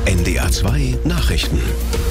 NDR 2 Nachrichten.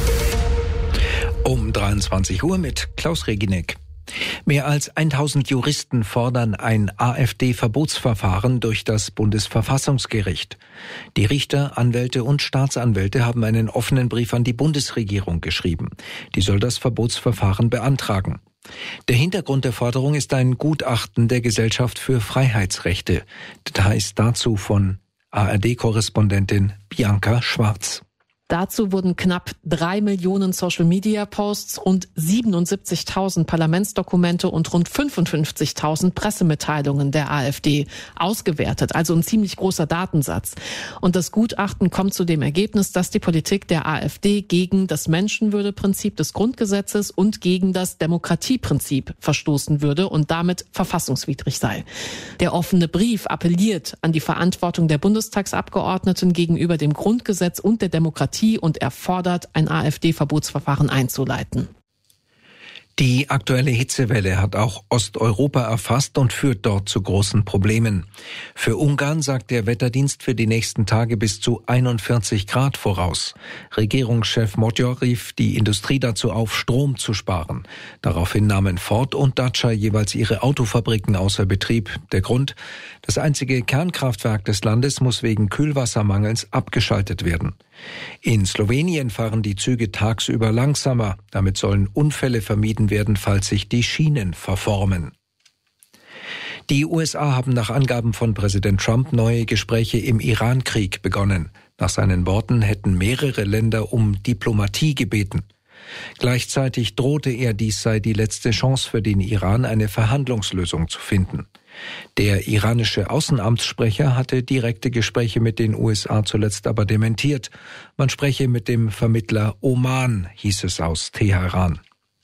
Um 23 Uhr mit Klaus Reginek. Mehr als 1000 Juristen fordern ein AfD-Verbotsverfahren durch das Bundesverfassungsgericht. Die Richter, Anwälte und Staatsanwälte haben einen offenen Brief an die Bundesregierung geschrieben. Die soll das Verbotsverfahren beantragen. Der Hintergrund der Forderung ist ein Gutachten der Gesellschaft für Freiheitsrechte. Details dazu von ARD-Korrespondentin Bianca Schwarz. Dazu wurden knapp 3 Millionen Social-Media-Posts und 77.000 Parlamentsdokumente und rund 55.000 Pressemitteilungen der AfD ausgewertet, also ein ziemlich großer Datensatz. Und das Gutachten kommt zu dem Ergebnis, dass die Politik der AfD gegen das Menschenwürdeprinzip des Grundgesetzes und gegen das Demokratieprinzip verstoßen würde und damit verfassungswidrig sei. Der offene Brief appelliert an die Verantwortung der Bundestagsabgeordneten gegenüber dem Grundgesetz und der Demokratie und er fordert, ein AfD-Verbotsverfahren einzuleiten. Die aktuelle Hitzewelle hat auch Osteuropa erfasst und führt dort zu großen Problemen. Für Ungarn sagt der Wetterdienst für die nächsten Tage bis zu 41 Grad voraus. Regierungschef Magyar rief die Industrie dazu auf, Strom zu sparen. Daraufhin nahmen Ford und Dacia jeweils ihre Autofabriken außer Betrieb. Der Grund? Das einzige Kernkraftwerk des Landes muss wegen Kühlwassermangels abgeschaltet werden. In Slowenien fahren die Züge tagsüber langsamer. Damit sollen Unfälle vermieden werden, falls sich die Schienen verformen. Die USA haben nach Angaben von Präsident Trump neue Gespräche im Iran-Krieg begonnen. Nach seinen Worten hätten mehrere Länder um Diplomatie gebeten. Gleichzeitig drohte er, dies sei die letzte Chance für den Iran, eine Verhandlungslösung zu finden. Der iranische Außenamtssprecher hatte direkte Gespräche mit den USA zuletzt aber dementiert. Man spreche mit dem Vermittler Oman, hieß es aus Teheran.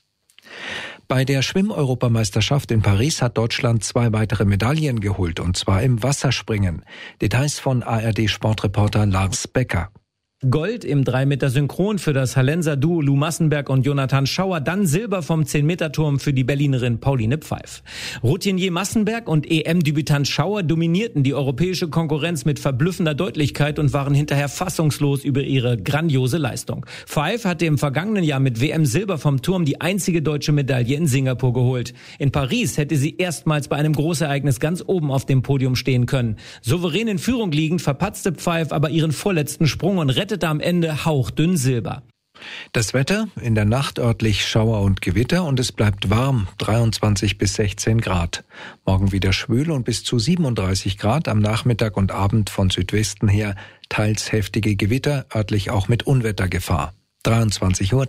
Bei der Schwimm-Europameisterschaft in Paris hat Deutschland 2 weitere Medaillen geholt, und zwar im Wasserspringen. Details von ARD-Sportreporter Lars Becker. Gold im 3-Meter Synchron für das Hallenser-Duo Lou Massenberg und Jonathan Schauer, dann Silber vom 10-Meter-Turm für die Berlinerin Pauline Pfeif. Routinier Massenberg und EM-Debütant Schauer dominierten die europäische Konkurrenz mit verblüffender Deutlichkeit und waren hinterher fassungslos über ihre grandiose Leistung. Pfeif hatte im vergangenen Jahr mit WM-Silber vom Turm die einzige deutsche Medaille in Singapur geholt. In Paris hätte sie erstmals bei einem Großereignis ganz oben auf dem Podium stehen können. Souverän in Führung liegend verpatzte Pfeif aber ihren vorletzten Sprung und rettete am Ende hauchdünn Silber. Das Wetter, in der Nacht örtlich Schauer und Gewitter und es bleibt warm, 23 bis 16 Grad. Morgen wieder schwül und bis zu 37 Grad, am Nachmittag und Abend von Südwesten her teils heftige Gewitter, örtlich auch mit Unwettergefahr. 23:03 Uhr.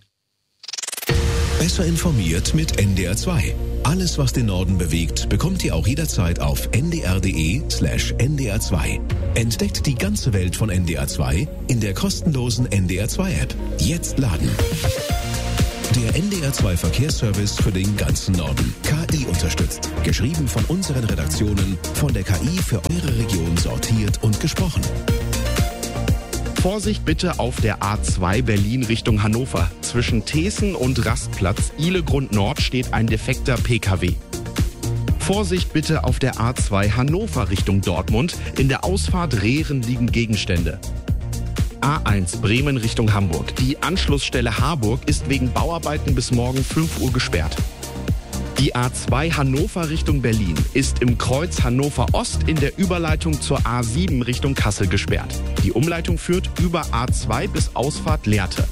Besser informiert mit NDR 2. Alles, was den Norden bewegt, bekommt ihr auch jederzeit auf ndr.de/NDR 2. Entdeckt die ganze Welt von NDR 2 in der kostenlosen NDR 2 App. Jetzt laden. Der NDR 2 Verkehrsservice für den ganzen Norden. KI unterstützt. Geschrieben von unseren Redaktionen, von der KI für eure Region sortiert und gesprochen. Vorsicht bitte auf der A2 Berlin Richtung Hannover. Zwischen Thesen und Rastplatz Ihlegrund Nord steht ein defekter PKW. Vorsicht bitte auf der A2 Hannover Richtung Dortmund. In der Ausfahrt Rehren liegen Gegenstände. A1 Bremen Richtung Hamburg. Die Anschlussstelle Harburg ist wegen Bauarbeiten bis morgen 5 Uhr gesperrt. Die A2 Hannover Richtung Berlin ist im Kreuz Hannover Ost in der Überleitung zur A7 Richtung Kassel gesperrt. Die Umleitung führt über A2 bis Ausfahrt Lehrte.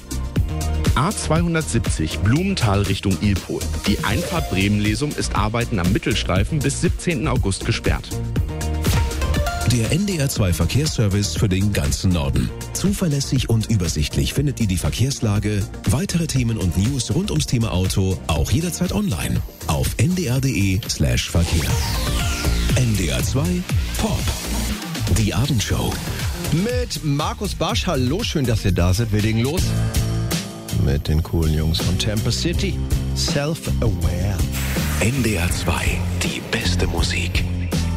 A270 Blumenthal Richtung Ilpol. Die Einfahrt Bremen-Lesum ist Arbeiten am Mittelstreifen bis 17. August gesperrt. Der NDR 2 Verkehrsservice für den ganzen Norden. Zuverlässig und übersichtlich findet ihr die Verkehrslage, weitere Themen und News rund ums Thema Auto auch jederzeit online auf ndr.de/Verkehr. NDR 2 Pop. Die Abendshow. Mit Markus Barsch. Hallo, schön, dass ihr da seid. Wir legen los mit den coolen Jungs von Tampa City. Self-Aware. NDR 2, die beste Musik.